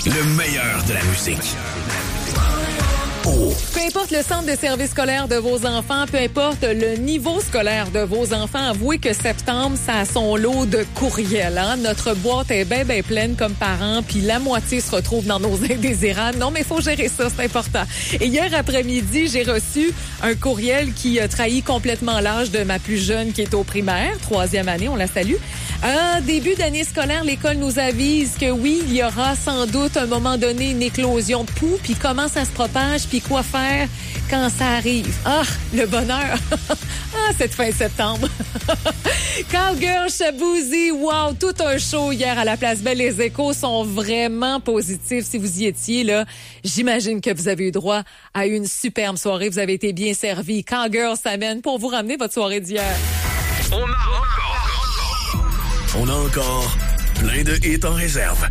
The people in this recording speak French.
Le meilleur de la musique. Oh. Peu importe le centre de service scolaire de vos enfants, peu importe le niveau scolaire de vos enfants, avouez que septembre, ça a son lot de courriels. Hein? Notre boîte est bien pleine comme parents, puis la moitié se retrouve dans nos indésirables. Non, mais il faut gérer ça, c'est important. Et hier après-midi, j'ai reçu un courriel qui trahit complètement l'âge de ma plus jeune qui est au primaire, 3e année, on la salue. Début d'année scolaire, l'école nous avise que oui, il y aura sans doute à un moment donné une éclosion de poux, puis comment ça se propage, puis quoi faire quand ça arrive. Ah, le bonheur! Cette fin septembre! Cowgirl, Shaboozey, wow, tout un show hier à la Place Belle. Les échos sont vraiment positifs. Si vous y étiez, là, j'imagine que vous avez eu droit à une superbe soirée. Vous avez été bien servis. Cowgirl s'amène pour vous ramener votre soirée d'hier. On a encore plein de hits en réserve.